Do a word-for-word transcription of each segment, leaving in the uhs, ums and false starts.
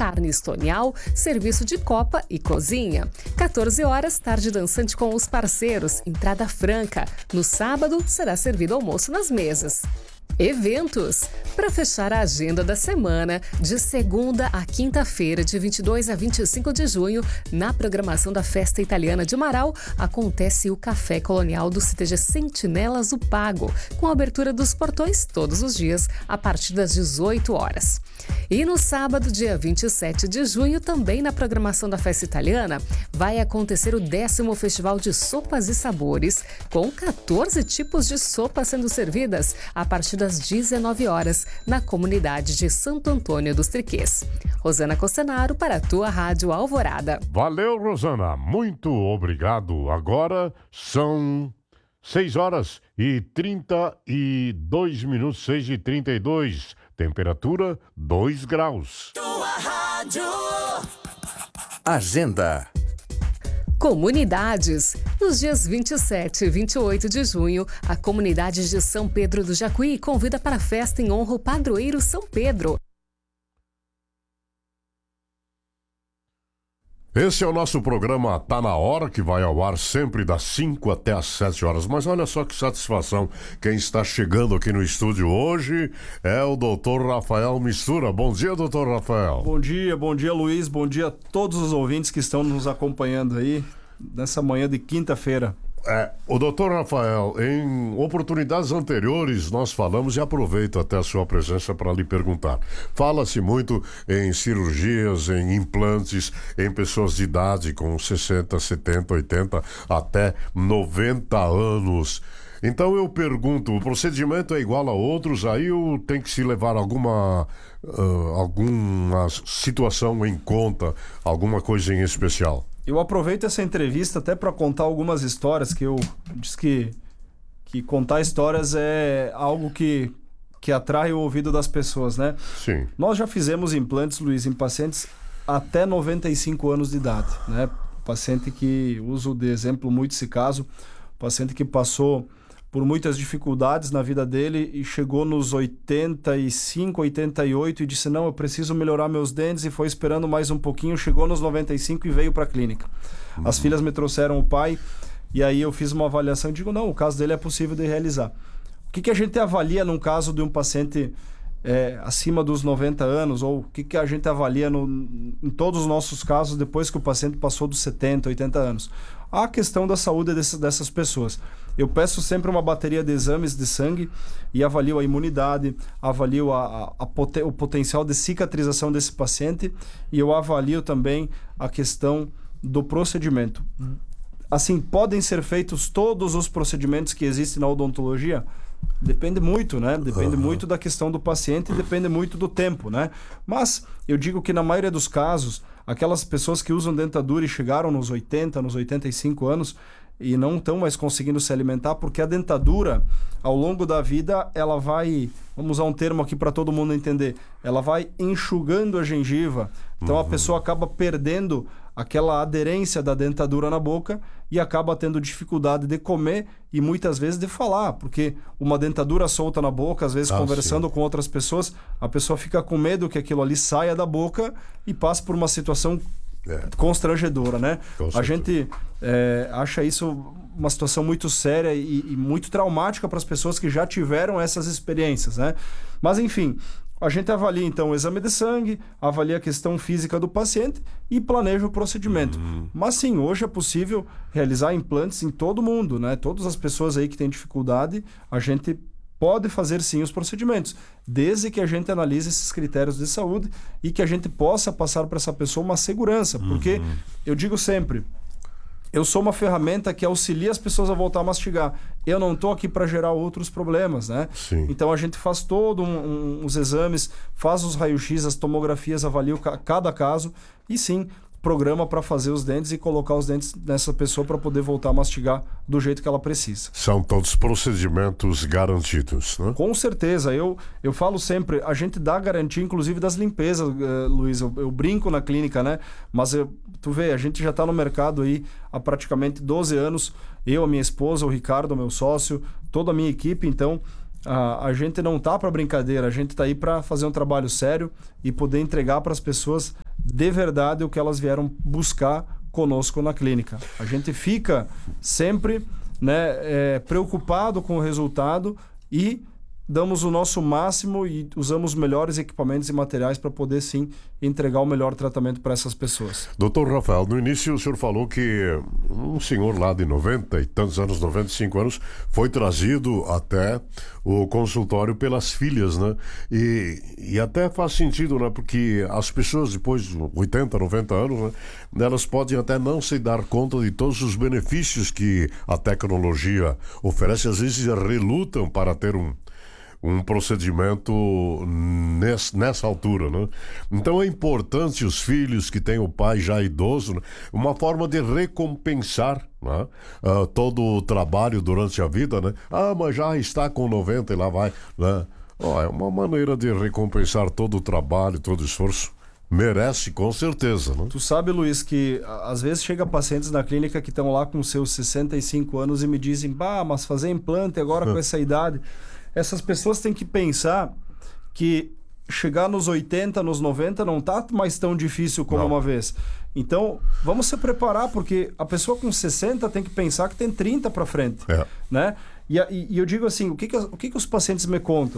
carne estonial, serviço de copa e cozinha. quatorze horas, tarde dançante com os parceiros, entrada franca. No sábado, será servido almoço nas mesas. Eventos. Para fechar a agenda da semana, de segunda a quinta-feira, de vinte e dois a vinte e cinco de junho, na programação da Festa Italiana de Marau, acontece o Café Colonial do C T G Sentinelas do Pago, com a abertura dos portões todos os dias, a partir das dezoito horas. E no sábado, dia vinte e sete de junho, também na programação da Festa Italiana, vai acontecer o décimo Festival de Sopas e Sabores, com quatorze tipos de sopas sendo servidas a partir das dezenove horas, na comunidade de Santo Antônio dos Triquês. Rosana Costenaro para a tua Rádio Alvorada. Valeu, Rosana. Muito obrigado. Agora são seis horas e trinta e dois minutos, seis e trinta e dois. Temperatura dois graus. Tua Rádio. Agenda. Comunidades. Nos dias vinte e sete e vinte e oito de junho, a comunidade de São Pedro do Jacuí convida para a festa em honra ao padroeiro São Pedro. Esse é o nosso programa Tá Na Hora, que vai ao ar sempre das cinco até as sete horas. Mas olha só que satisfação. Quem está chegando aqui no estúdio hoje é o doutor Rafael Mistura. Bom dia, doutor Rafael. Bom dia, bom dia, Luiz. Bom dia a todos os ouvintes que estão nos acompanhando aí nessa manhã de quinta-feira. É, o doutor Rafael, em oportunidades anteriores nós falamos, e aproveito até a sua presença para lhe perguntar. Fala-se muito em cirurgias, em implantes, em pessoas de idade com sessenta, setenta, oitenta, até noventa anos. Então eu pergunto, o procedimento é igual a outros, aí ou tem que se levar alguma, uh, alguma situação em conta, alguma coisa em especial? Eu aproveito essa entrevista até para contar algumas histórias, que eu disse que, que contar histórias é algo que, que atrai o ouvido das pessoas, né? Sim. Nós já fizemos implantes, Luiz, em pacientes até noventa e cinco anos de idade, né? Paciente que, uso de exemplo muito esse caso, paciente que passou por muitas dificuldades na vida dele e chegou nos oitenta e cinco, oitenta e oito e disse, não, eu preciso melhorar meus dentes, e foi esperando mais um pouquinho, chegou nos noventa e cinco e veio para a clínica. Uhum. As filhas me trouxeram o pai e aí eu fiz uma avaliação e digo, não, o caso dele é possível de realizar. O que, que a gente avalia num caso de um paciente é, acima dos noventa anos, ou o que, que a gente avalia no, em todos os nossos casos depois que o paciente passou dos setenta, oitenta anos? A questão da saúde dessas, dessas pessoas. Eu peço sempre uma bateria de exames de sangue e avalio a imunidade, avalio a, a, a poten- o potencial de cicatrização desse paciente, e eu avalio também a questão do procedimento. Assim, podem ser feitos todos os procedimentos que existem na odontologia? Depende muito, né? Depende uhum. muito da questão do paciente e depende muito do tempo, né? Mas eu digo que na maioria dos casos, aquelas pessoas que usam dentadura e chegaram nos oitenta, nos oitenta e cinco anos e não estão mais conseguindo se alimentar, porque a dentadura, ao longo da vida, ela vai, vamos usar um termo aqui para todo mundo entender, ela vai enxugando a gengiva. Então uhum. a pessoa acaba perdendo aquela aderência da dentadura na boca e acaba tendo dificuldade de comer e muitas vezes de falar, porque uma dentadura solta na boca, às vezes ah, conversando sim. com outras pessoas, a pessoa fica com medo que aquilo ali saia da boca e passe por uma situação é. constrangedora, né? A gente é, acha isso uma situação muito séria e, e muito traumática para as pessoas que já tiveram essas experiências, né? Mas enfim, a gente avalia então o exame de sangue, avalia a questão física do paciente e planeja o procedimento. Uhum. Mas sim, hoje é possível realizar implantes em todo mundo, né? Todas as pessoas aí que têm dificuldade, a gente pode fazer sim os procedimentos, desde que a gente analise esses critérios de saúde e que a gente possa passar para essa pessoa uma segurança. Porque uhum. eu digo sempre, eu sou uma ferramenta que auxilia as pessoas a voltar a mastigar. Eu não estou aqui para gerar outros problemas, né? Sim. Então a gente faz todos um, um, os exames, faz os raios-x, as tomografias, avalia o, cada caso e sim, programa para fazer os dentes e colocar os dentes nessa pessoa para poder voltar a mastigar do jeito que ela precisa. São todos procedimentos garantidos, né? Com certeza. Eu, eu falo sempre, a gente dá garantia inclusive das limpezas, uh, Luiz. Eu, eu brinco na clínica, né? Mas eu, tu vê, a gente já está no mercado aí há praticamente doze anos. Eu, a minha esposa, o Ricardo, meu sócio, toda a minha equipe, então... A, a gente não tá para brincadeira, a gente tá aí para fazer um trabalho sério e poder entregar para as pessoas de verdade o que elas vieram buscar conosco na clínica. A gente fica sempre, né, é, preocupado com o resultado e damos o nosso máximo e usamos melhores equipamentos e materiais para poder, sim, entregar o melhor tratamento para essas pessoas. Doutor Rafael, no início o senhor falou que um senhor lá de noventa e tantos anos, noventa e cinco anos, foi trazido até o consultório pelas filhas, né? E, e até faz sentido, né? Porque as pessoas depois de oitenta, noventa anos, né? Elas podem até não se dar conta de todos os benefícios que a tecnologia oferece. Às vezes relutam para ter um um procedimento nessa, nessa altura, né? Então é importante os filhos que têm o pai já idoso, né? Uma forma de recompensar, né? uh, todo o trabalho durante a vida, né? Ah, mas já está com noventa e lá vai, né? Oh, é uma maneira de recompensar todo o trabalho, todo o esforço. Merece, com certeza, né? Tu sabe, Luiz, que às vezes chega pacientes na clínica que estão lá com seus sessenta e cinco anos e me dizem, bah, mas fazer implante agora com essa idade... Essas pessoas têm que pensar que chegar nos oitenta, nos noventa não tá mais tão difícil como não. Uma vez. Então, vamos se preparar, porque a pessoa com sessenta tem que pensar que tem trinta para frente. É. Né? E, e, e eu digo assim, o que, que, o que, que os pacientes me contam?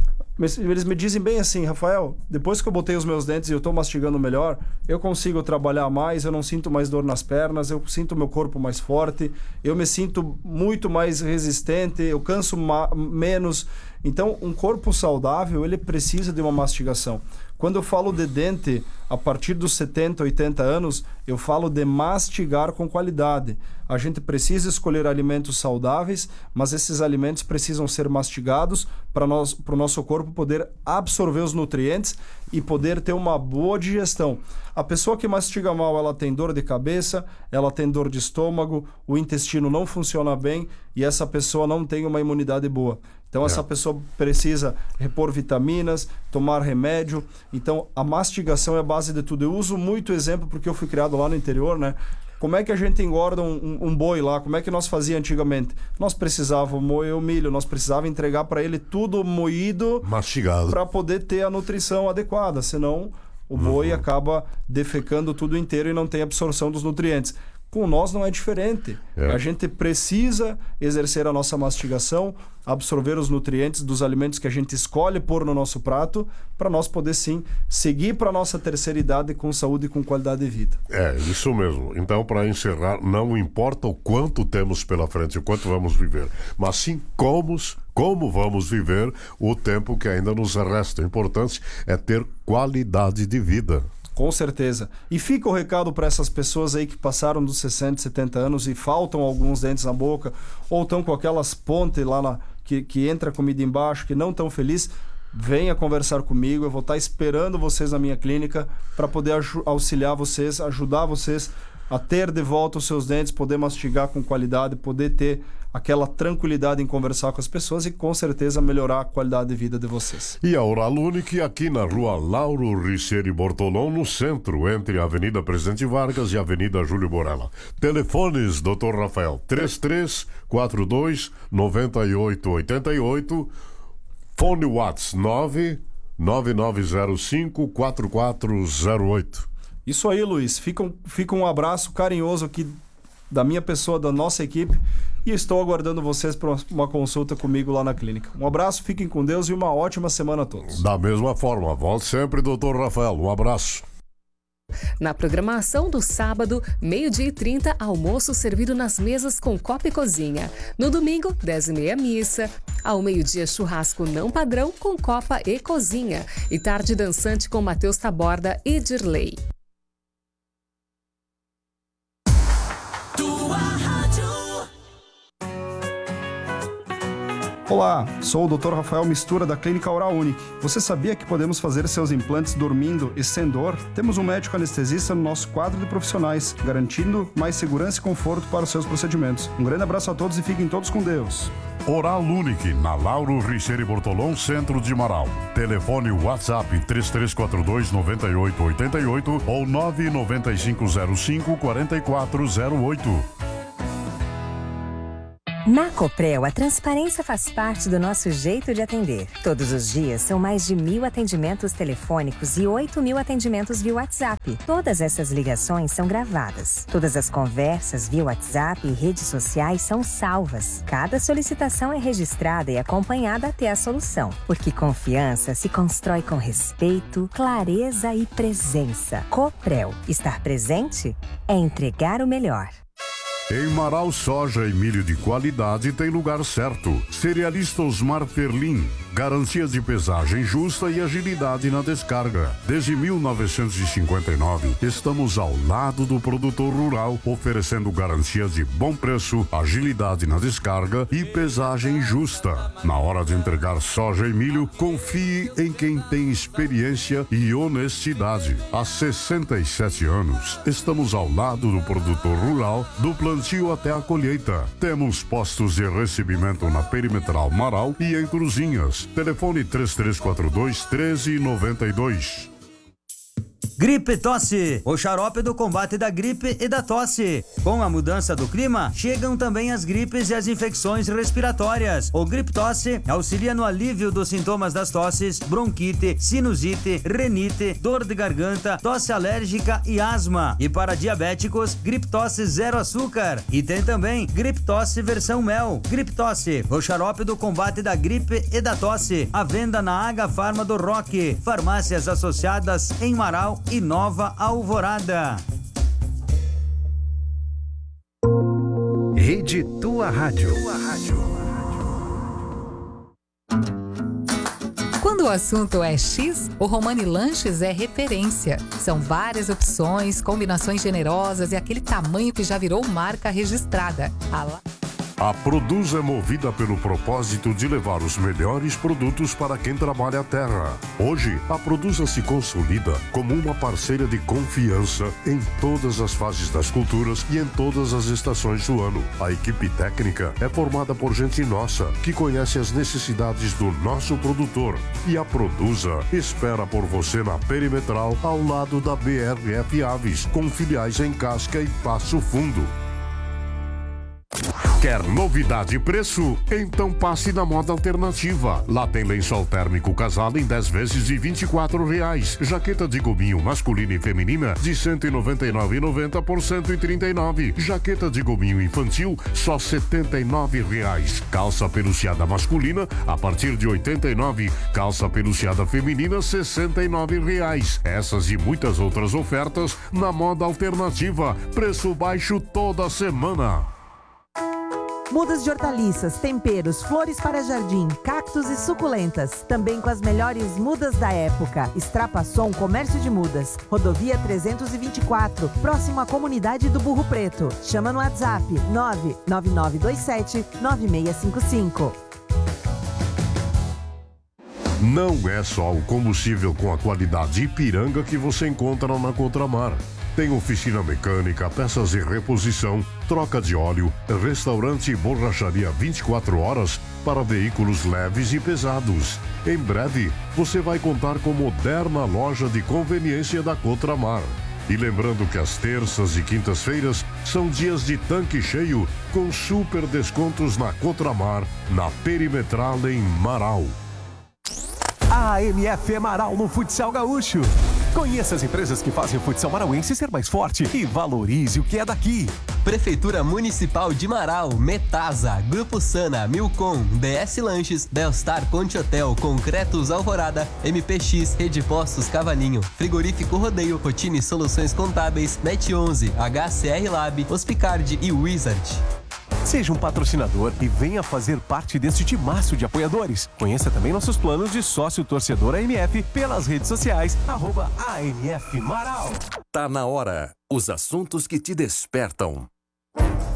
Eles me dizem bem assim, Rafael, depois que eu botei os meus dentes e eu estou mastigando melhor, eu consigo trabalhar mais, eu não sinto mais dor nas pernas, eu sinto meu corpo mais forte, eu me sinto muito mais resistente, eu canso ma- menos. Então, um corpo saudável, ele precisa de uma mastigação. Quando eu falo de dente, a partir dos setenta, oitenta anos, eu falo de mastigar com qualidade. A gente precisa escolher alimentos saudáveis, mas esses alimentos precisam ser mastigados para nós, para o nosso corpo poder absorver os nutrientes e poder ter uma boa digestão. A pessoa que mastiga mal, ela tem dor de cabeça, ela tem dor de estômago, o intestino não funciona bem e essa pessoa não tem uma imunidade boa. Então, é. essa pessoa precisa repor vitaminas, tomar remédio. Então, a mastigação é a base de tudo. Eu uso muito exemplo porque eu fui criado lá no interior, né? Como é que a gente engorda um, um, um boi lá? Como é que nós fazia antigamente? Nós precisávamos moer o milho, nós precisávamos entregar para ele tudo moído, mastigado, para poder ter a nutrição adequada. Senão, o boi uhum. acaba defecando tudo inteiro e não tem absorção dos nutrientes. Com nós não é diferente. É. A gente precisa exercer a nossa mastigação, absorver os nutrientes dos alimentos que a gente escolhe pôr no nosso prato, para nós poder sim seguir para a nossa terceira idade com saúde e com qualidade de vida. É, isso mesmo. Então, para encerrar, não importa o quanto temos pela frente, o quanto vamos viver, mas sim como, como vamos viver o tempo que ainda nos resta. O importante é ter qualidade de vida. Com certeza. E fica o recado para essas pessoas aí que passaram dos sessenta, setenta anos e faltam alguns dentes na boca, ou estão com aquelas pontes lá na, que, que entra comida embaixo, que não estão felizes. Venha conversar comigo, eu vou estar esperando vocês na minha clínica para poder auxiliar vocês, ajudar vocês a ter de volta os seus dentes, poder mastigar com qualidade, poder ter aquela tranquilidade em conversar com as pessoas e com certeza melhorar a qualidade de vida de vocês. E a Oral Unique aqui na rua Lauro Richieri Bortolão, no centro, entre a Avenida Presidente Vargas e a Avenida Júlio Borella. Telefones, doutor Rafael, três três quatro dois nove oito oito oito, fone WhatsApp nove nove nove zero cinco quatro quatro zero oito. Isso aí, Luiz. Fica um, fica um abraço carinhoso aqui da minha pessoa, da nossa equipe, e estou aguardando vocês para uma consulta comigo lá na clínica. Um abraço, fiquem com Deus e uma ótima semana a todos. Da mesma forma, volte sempre, doutor Rafael. Um abraço. Na programação do sábado, meio-dia e trinta, almoço servido nas mesas com copa e cozinha. No domingo, dez e meia, missa. Ao meio-dia, churrasco não padrão com copa e cozinha. E tarde dançante com Matheus Taborda e Dirley. Olá, sou o doutor Rafael Mistura da Clínica Oral Unique. Você sabia que podemos fazer seus implantes dormindo e sem dor? Temos um médico anestesista no nosso quadro de profissionais, garantindo mais segurança e conforto para os seus procedimentos. Um grande abraço a todos e fiquem todos com Deus. Oral Unique, na Lauro Richieri Bortolão, centro de Marau. Telefone WhatsApp três três quatro dois nove oito oito oito ou nove nove cinco zero cinco quatro quatro zero oito. Na Coprel, a transparência faz parte do nosso jeito de atender. Todos os dias são mais de mil atendimentos telefônicos e oito mil atendimentos via WhatsApp. Todas essas ligações são gravadas. Todas as conversas via WhatsApp e redes sociais são salvas. Cada solicitação é registrada e acompanhada até a solução. Porque confiança se constrói com respeito, clareza e presença. Coprel. Estar presente é entregar o melhor. Em Marau, soja e milho de qualidade tem lugar certo. Cerealista Osmar Perlim. Garantias de pesagem justa e agilidade na descarga. Desde mil novecentos e cinquenta e nove, estamos ao lado do produtor rural, oferecendo garantias de bom preço, agilidade na descarga e pesagem justa. Na hora de entregar soja e milho, confie em quem tem experiência e honestidade. Há sessenta e sete anos, estamos ao lado do produtor rural, do plantio até a colheita. Temos postos de recebimento na Perimetral Marau e em Cruzinhas. Telefone três três quatro dois, um três nove dois. Gripe Tosse, o xarope do combate da gripe e da tosse. Com a mudança do clima, chegam também as gripes e as infecções respiratórias. O Gripe Tosse auxilia no alívio dos sintomas das tosses, bronquite, sinusite, renite, dor de garganta, tosse alérgica e asma. E para diabéticos, Gripe Tosse zero açúcar. E tem também Gripe Tosse versão mel. Gripe Tosse, o xarope do combate da gripe e da tosse. À venda na H Farma do Roque. Farmácias associadas em Marau e Nova Alvorada. Rede Tua Rádio. Quando o assunto é X, o Romani Lanches é referência. São várias opções, combinações generosas e aquele tamanho que já virou marca registrada. A la... A Produz é movida pelo propósito de levar os melhores produtos para quem trabalha a terra. Hoje, a Produza se consolida como uma parceira de confiança em todas as fases das culturas e em todas as estações do ano. A equipe técnica é formada por gente nossa, que conhece as necessidades do nosso produtor. E a Produza espera por você na Perimetral, ao lado da B R F Aves, com filiais em Casca e Passo Fundo. Quer novidade e preço? Então passe na Moda Alternativa. Lá tem lençol térmico casal em dez vezes de vinte e quatro reais. Jaqueta de gominho masculina e feminina de cento e noventa e nove reais e noventa centavos por cento e trinta e nove reais. Jaqueta de gominho infantil só setenta e nove reais. Calça peluciada masculina a partir de oitenta e nove reais. Calça peluciada feminina sessenta e nove reais. Essas e muitas outras ofertas na Moda Alternativa. Preço baixo toda semana. Mudas de hortaliças, temperos, flores para jardim, cactos e suculentas. Também com as melhores mudas da época. Extrapasson Comércio de Mudas. Rodovia trezentos e vinte e quatro, próximo à comunidade do Burro Preto. Chama no WhatsApp nove nove nove dois sete nove seis cinco cinco. Não é só o combustível com a qualidade Ipiranga que você encontra na Contramar. Tem oficina mecânica, peças de reposição, troca de óleo, restaurante e borracharia vinte e quatro horas para veículos leves e pesados. Em breve, você vai contar com moderna loja de conveniência da Contramar. E lembrando que as terças e quintas-feiras são dias de tanque cheio com super descontos na Contramar, na Perimetral em Marau. A M F é Marau no futsal gaúcho. Conheça as empresas que fazem o futsal marauense ser mais forte e valorize o que é daqui. Prefeitura Municipal de Marau, Metasa, Grupo Sana, Milcom, D S Lanches, Belstar Ponte Hotel, Concretos Alvorada, M P X, Rede Postos Cavalinho, Frigorífico Rodeio, Rotine Soluções Contábeis, Net onze, H C R Lab, Hospicard e Wizard. Seja um patrocinador e venha fazer parte deste timaço de apoiadores. Conheça também nossos planos de sócio torcedor A M F pelas redes sociais, arroba A M F Marau. Tá na hora. Os assuntos que te despertam.